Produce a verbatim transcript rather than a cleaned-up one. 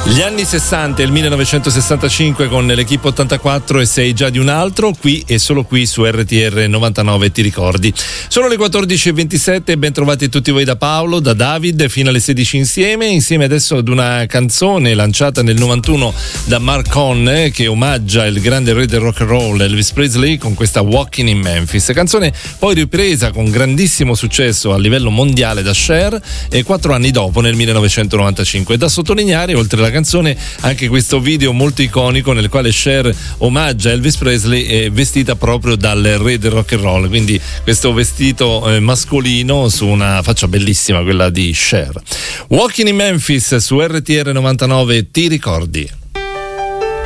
Gli anni sessanta e il millenovecentosessantacinque con l'Equipe ottantaquattro e sei già di un altro, qui e solo qui su R T R novantanove, ti ricordi. Sono le quattordici e ventisette e ben trovati tutti voi da Paolo, da David, fino alle sedici insieme, insieme adesso ad una canzone lanciata nel novantuno da Mark Conn che omaggia il grande re del rock and roll Elvis Presley con questa Walking in Memphis, canzone poi ripresa con grandissimo successo a livello mondiale da Cher e quattro anni dopo nel millenovecentonovantacinque. Da sottolineare, oltre alla canzone, anche questo video molto iconico nel quale Cher omaggia Elvis Presley è vestita proprio dal re del rock and roll, quindi questo vestito eh, mascolino su una faccia bellissima, quella di Cher. Walking in Memphis su R T R novantanove, ti ricordi?